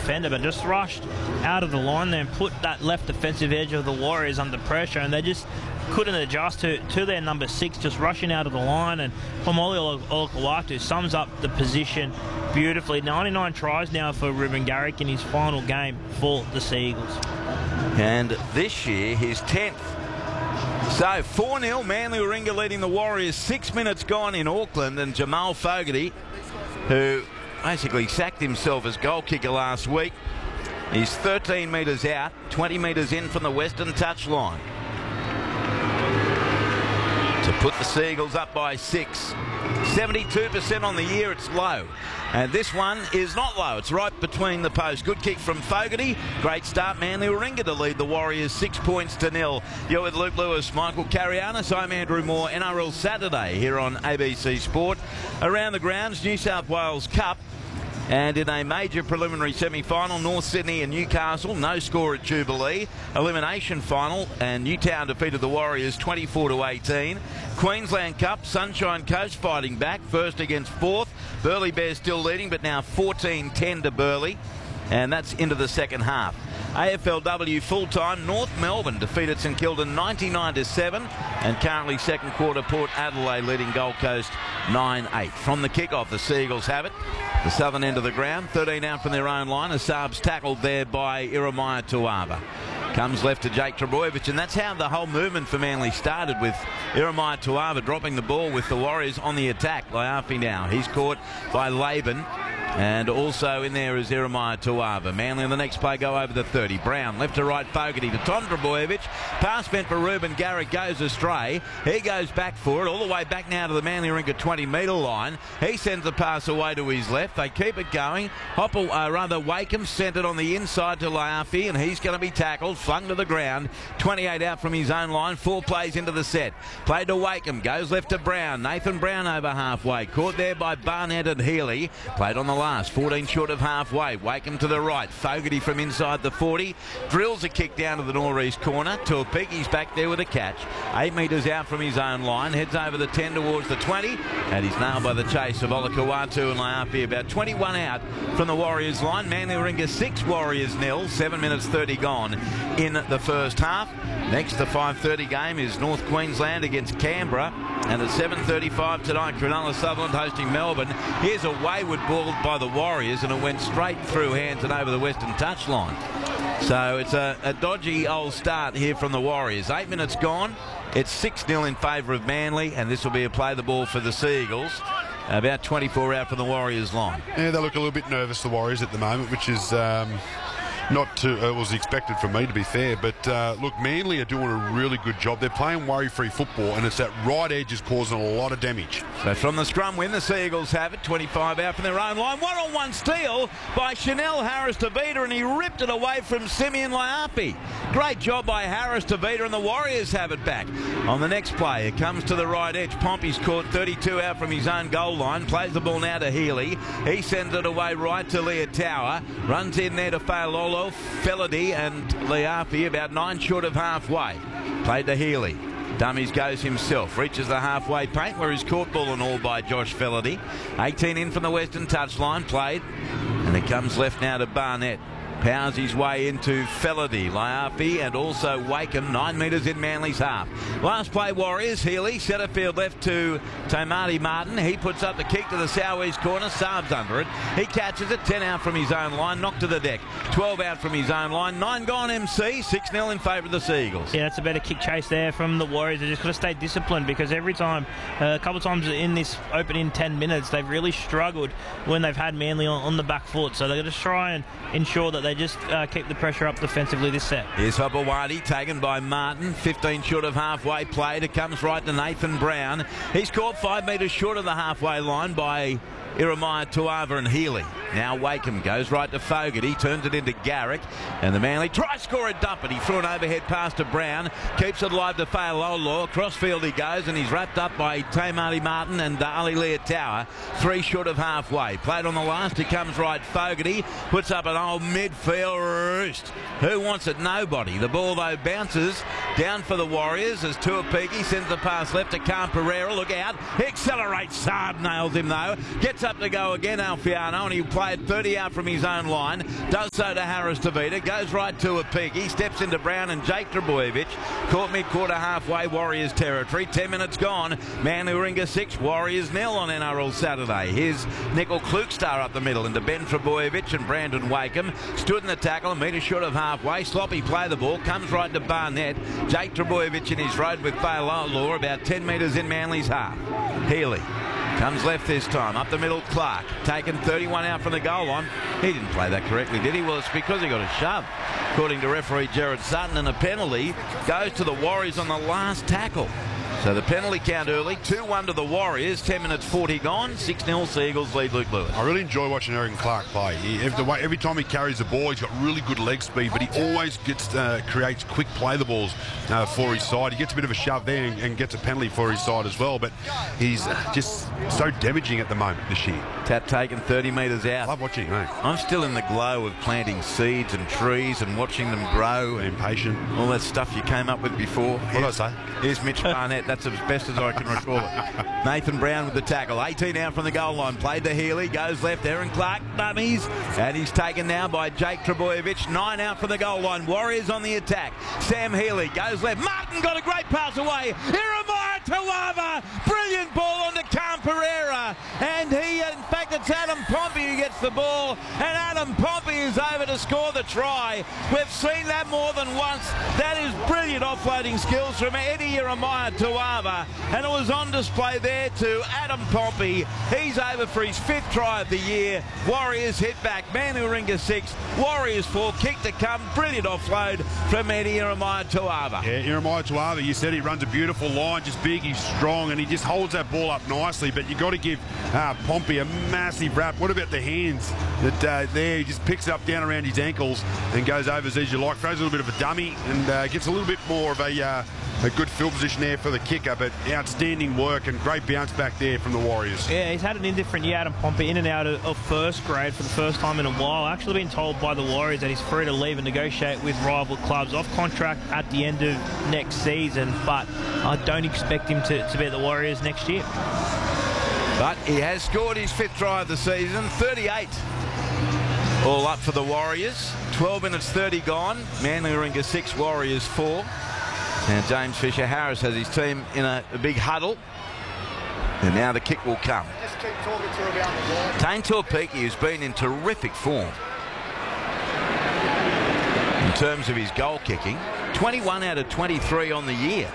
defender, but just rushed out of the line there and put that left defensive edge of the Warriors under pressure, and they just couldn't adjust to their number 6 just rushing out of the line. And Haumole Olakau'atu sums up the position beautifully. 99 tries now for Ruben Garrick in his final game for the Sea Eagles. And this year, his 10th. So 4-0, Manly Warringah leading the Warriors. 6 minutes gone in Auckland, and Jamal Fogarty, who basically sacked himself as goal kicker last week, he's 13 metres out, 20 metres in from the western touchline to put the Seagulls up by 6. 72% on the year, it's low. And this one is not low, it's right between the posts. Good kick from Fogarty. Great start, Manly Warringah to lead the Warriors 6 points to 0. You're with Luke Lewis, Michael Carianis. I'm Andrew Moore. NRL Saturday here on ABC Sport. Around the grounds, New South Wales Cup. And in a major preliminary semi-final, North Sydney and Newcastle, no score at Jubilee. Elimination final, and Newtown defeated the Warriors 24-18. Queensland Cup, Sunshine Coast fighting back, first against fourth. Burleigh Bears still leading, but now 14-10 to Burleigh. And that's into the second half. AFLW full-time, North Melbourne defeated St Kilda 99-7, and currently second quarter Port Adelaide leading Gold Coast 9-8. From the kickoff, the Seagulls have it. The southern end of the ground, 13 out from their own line. Asab's tackled there by Iremaya Tuava. Comes left to Jake Trbojevic, and that's how the whole movement for Manly started, with Iremaya Tuava dropping the ball with the Warriors on the attack. Laiafi now, he's caught by Laban. And also in there is Iremaya Tuava. Manly on the next play go over the 30. Brown left to right, Fogarty to Tom Trbojevic. Pass meant for Ruben Garrick goes astray. He goes back for it, all the way back now to the Manly Warringah 20-metre line. He sends the pass away to his left. They keep it going. Wakeham sent it on the inside to Laiafi, and he's going to be tackled, flung to the ground. 28 out from his own line. 4 plays into the set. Played to Wakeham, goes left to Brown. Nathan Brown over halfway. Caught there by Barnett and Healy. Played on the last. 14 short of halfway. Wakeham to the right. Fogarty from inside the 40. Drills a kick down to the northeast corner. Tuapiki's back there with a catch. 8 metres out from his own line. Heads over the 10 towards the 20. And he's nailed by the chase of Olakau'atu and Laiafi. About 21 out from the Warriors line. Manly Warringah 6, Warriors 0. 7 minutes 30 gone in the first half. Next, the 5:30 game is North Queensland against Canberra. And at 7:35 tonight, Cronulla Sutherland hosting Melbourne. Here's a wayward ball by the Warriors, and it went straight through hands and over the western touchline. So it's a dodgy old start here from the Warriors. 8 minutes gone. It's 6-0 in favour of Manly, and this will be a play the ball for the Seagulls. About 24 out from the Warriors line. Yeah, they look a little bit nervous, the Warriors, at the moment, which is not too was expected from me, to be fair. But look, Manly are doing a really good job. They're playing worry-free football, and it's that right edge is causing a lot of damage. So from the scrum win, the Seagulls have it. 25 out from their own line. One-on-one steal by Chanel Harris-Tavita, and he ripped it away from Simeon Laiafi. Great job by Harris-Tavita, and the Warriors have it back. On the next play, it comes to the right edge. Pompey's caught 32 out from his own goal line. Plays the ball now to Healy. He sends it away right to Leotaua. Runs in there to Failolo. Felady and Laiafi about 9 short of halfway. Played to Healy. Dummies goes himself. Reaches the halfway paint where he's caught ball and all by Josh Felady. 18 in from the western touchline. Played. And it comes left now to Barnett. Powers his way into Felady, Laiafi, and also Wakeham. 9 metres in Manly's half. Last play, Warriors. Healy, centre field left to Tamati Martin. He puts up the kick to the southeast corner. Saab's under it. He catches it. 10 out from his own line. Knocked to the deck. 12 out from his own line. 9 gone MC. 6-0 in favour of the Seagulls. Yeah, that's a better kick chase there from the Warriors. They just got to stay disciplined, because every time, a couple of times in this opening 10 minutes, they've really struggled when they've had Manly on the back foot. So they've got to try and ensure that they just keep the pressure up defensively this set. Here's Hopewadi, taken by Martin. 15 short of halfway played. It comes right to Nathan Brown. He's caught 5 metres short of the halfway line by Iremaya Tuava and Healy. Now Wakeham goes right to Fogarty, turns it into Garrick, and the Manly try score a dump, but he threw an overhead pass to Brown, keeps it alive to Failolo. Crossfield he goes, and he's wrapped up by Tamati Martin and Ali Leotaua. 3 short of halfway. Played on the last, he comes right. Fogarty puts up an old midfield roost. Who wants it? Nobody. The ball though bounces down for the Warriors as Tuapiki sends the pass left to Khan Pereira. Look out. He accelerates. Saab nails him though. Gets up to go again, Alfiano, and he played 30 out from his own line. Does so to Harris Tavita. Goes right to a peak. He steps into Brown and Jake Trbojevic. Caught mid-quarter halfway, Warriors territory. 10 minutes gone. Manly Warringah 6, Warriors 0 on NRL Saturday. Here's Nickel Klukstar up the middle into Ben Trbojevic and Brandon Wakeham. Stood in the tackle, a metre short of halfway. Sloppy play the ball. Comes right to Barnett. Jake Trbojevic in his road with Failalaw, about 10 metres in Manly's half. Healy comes left this time. Up the middle, Clark. Taken 31 out from the goal line. He didn't play that correctly, did he? Well, it's because he got a shove, according to referee Gerard Sutton, and a penalty goes to the Warriors on the last tackle. So the penalty count early, 2-1 to the Warriors, 10 minutes 40 gone, 6-0 Seagulls lead Luke Lewis. I really enjoy watching Eric Clark play. Every time he carries the ball, he's got really good leg speed, but he always creates quick play the balls for his side. He gets a bit of a shove there and gets a penalty for his side as well, but he's just so damaging at the moment this year. Tap taken 30 metres out. Love watching, mate. I'm still in the glow of planting seeds and trees and watching them grow. Impatient. All that stuff you came up with before. What did I say? Here's Mitch Barnett. That's as best as I can recall it. Nathan Brown with the tackle. 18 out from the goal line. Played to Healy. Goes left. Aaron Clark dummies. And he's taken now by Jake Trbojevic. 9 out from the goal line. Warriors on the attack. Sam Healy goes left. Martin got a great pass away. Iremaya Tawava. Brilliant ball onto Cam Pereira. And in fact, it's Adam Pompey who gets the ball. And Adam Pompey is over to score the try. We've seen that more than once. That is brilliant offloading skills from Eddie Iremaya Tawava. And it was on display there to Adam Pompey. He's over for his 5th try of the year. Warriors hit back. Manly Warringah 6, Warriors 4. Kick to come. Brilliant offload from Eddie Iremaya Tawava. Yeah, Iremaya Tawava, you said he runs a beautiful line, just big, he's strong, and he just holds that ball up nicely. But you've got to give Pompey a massive rap. What about the hands that there? He just picks it up down around his ankles and goes over as you like. Throws a little bit of a dummy and gets a little bit more of a good field position there for the kicker, but outstanding work and great bounce back there from the Warriors. Yeah, he's had an indifferent year, Adam Pompey, in and out of first grade for the first time in a while. Actually been told by the Warriors that he's free to leave and negotiate with rival clubs off contract at the end of next season, but I don't expect him to be at the Warriors next year. But he has scored his 5th try of the season, 38. All up for the Warriors. 12 minutes 30 gone. Manly Warringah 6, Warriors 4. Now James Fisher-Harris has his team in a big huddle. And now the kick will come. Tane Tuapiki, who's been in terrific form in terms of his goal kicking. 21 out of 23 on the year.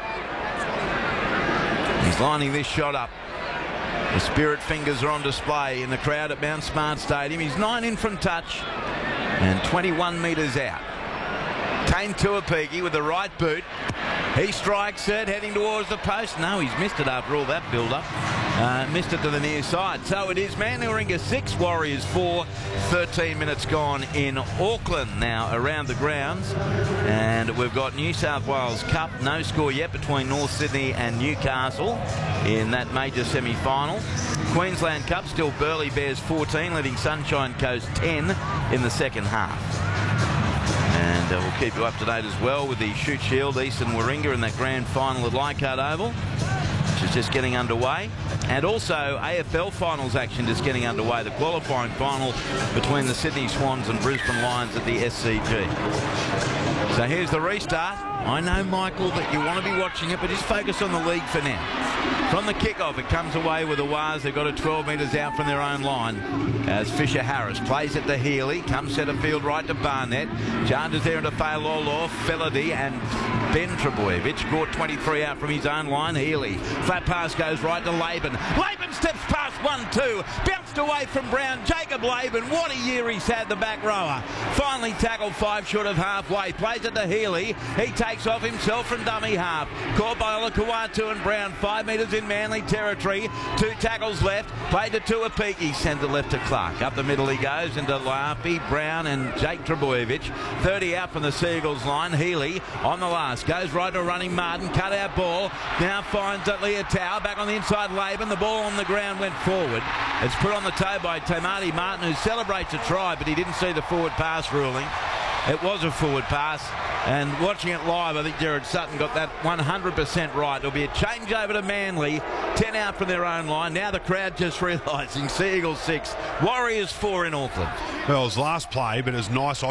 He's lining this shot up. The Spirit fingers are on display in the crowd at Mount Smart Stadium. He's 9 in from touch and 21 metres out. Tane Tuapiki with the right boot. He strikes it, heading towards the post. No, he's missed it after all that build-up. Missed it to the near side. So it is Manly Warringah 6, Warriors 4. 13 minutes gone in Auckland now around the grounds. And we've got New South Wales Cup. No score yet between North Sydney and Newcastle in that major semi-final. Queensland Cup, still Burleigh Bears 14, leading Sunshine Coast 10 in the second half. And we'll keep you up to date as well with the Shute Shield, Eastern Warringah in that grand final at Leichhardt Oval, which is just getting underway. And also AFL finals action just getting underway, the qualifying final between the Sydney Swans and Brisbane Lions at the SCG. So here's the restart. I know, Michael, that you want to be watching it, but just focus on the league for now. From the kickoff, it comes away with the Wars. They've got it 12 metres out from their own line as Fisher-Harris plays it to Healy. Comes centre field right to Barnett. Charges there into Failalaw, Felady and Ben Trbojevic. Caught 23 out from his own line. Healy. Flat pass goes right to Laban. Laban steps past 1-2. Bounced away from Brown. Jacob Laban. What a year he's had, the back rower. Finally tackled 5 short of halfway. Plays it to Healy. He takes off himself from dummy half. Caught by Olakau'atu and Brown. 5 metres in Manly territory. 2 tackles left. Played to Tuapiki. Centre left to Clark. Up the middle he goes into Lapi, Brown and Jake Trbojevic. 30 out from the Seagulls line. Healy on the last. Goes right to running Martin. Cut out ball. Now finds Leotau. Back on the inside Laban. The ball on the ground went forward. It's put on the toe by Tamati Martin, who celebrates a try, but he didn't see the forward pass ruling. It was a forward pass, and watching it live, I think Jared Sutton got that 100% right. There'll be a change over to Manly, 10 out from their own line. Now the crowd just realising Sea Eagles 6, Warriors 4 in Auckland. Well, it was last play, but it was nice.